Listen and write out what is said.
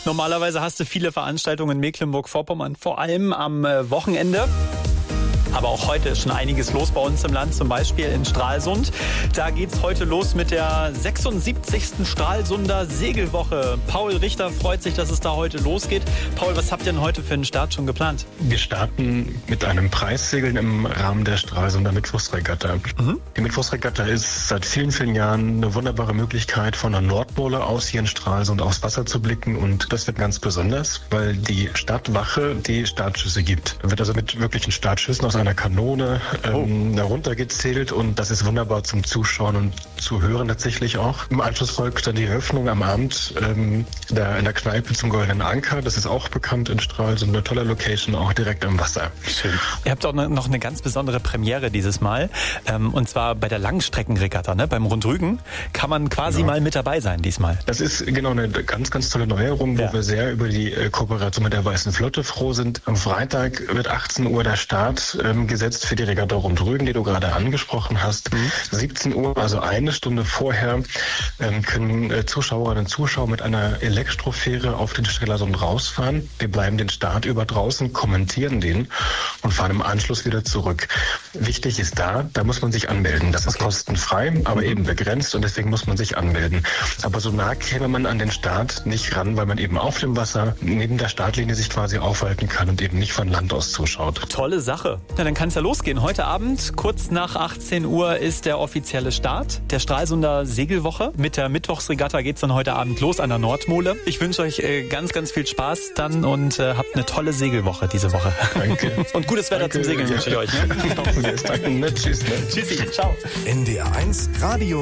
Normalerweise hast du viele Veranstaltungen in Mecklenburg-Vorpommern, vor allem am Wochenende. Aber auch heute ist schon einiges los bei uns im Land, zum Beispiel in Stralsund. Da geht's heute los mit der 76. Stralsunder Segelwoche. Paul Richter freut sich, dass es da heute losgeht. Paul, was habt ihr denn heute für einen Start schon geplant? Wir starten mit einem Preissegeln im Rahmen der Stralsunder Mittwochsregatta. Die Mittwochsregatta ist seit vielen, vielen Jahren eine wunderbare Möglichkeit, von der Nordpole aus hier in Stralsund aufs Wasser zu blicken. Und das wird ganz besonders, weil die Stadtwache die Startschüsse gibt. Da wird also mit wirklichen Startschüssen aus einer Kanone heruntergezählt und das ist wunderbar zum Zuschauen und zu hören tatsächlich auch. Im Anschluss folgt dann die Eröffnung am Abend in der Kneipe zum Goldenen Anker. Das ist auch bekannt in Stralsund, eine tolle Location, auch direkt am Wasser. Schön. Ihr habt auch noch eine ganz besondere Premiere dieses Mal und zwar bei der Langstreckenregatta, ne? Beim Rundrügen kann man quasi mal mit dabei sein diesmal. Das ist genau eine ganz, ganz tolle Neuerung, wo wir sehr über die Kooperation mit der Weißen Flotte froh sind. Am Freitag wird 18 Uhr der Start gesetzt für die Regatta Rundrügen, die du gerade angesprochen hast. 17 Uhr, also eine Stunde vorher, können Zuschauerinnen und Zuschauer mit einer Elektrofähre auf den Strelasund rausfahren. Wir bleiben den Start über draußen, kommentieren den und fahren im Anschluss wieder zurück. Wichtig ist da muss man sich anmelden. Das ist kostenfrei, aber eben begrenzt und deswegen muss man sich anmelden. Aber so nah käme man an den Start nicht ran, weil man eben auf dem Wasser neben der Startlinie sich quasi aufhalten kann und eben nicht von Land aus zuschaut. Tolle Sache. Na, dann kann es ja losgehen. Heute Abend, kurz nach 18 Uhr, ist der offizielle Start der Stralsunder Segelwoche. Mit der Mittwochsregatta geht es dann heute Abend los an der Nordmole. Ich wünsche euch ganz, ganz viel Spaß dann und habt eine tolle Segelwoche diese Woche. Danke. Und gutes Wetter zum Segeln wünsche ich euch. Ne? Danke. Tschüss. Tschüssi. Ciao. NDR 1 Radio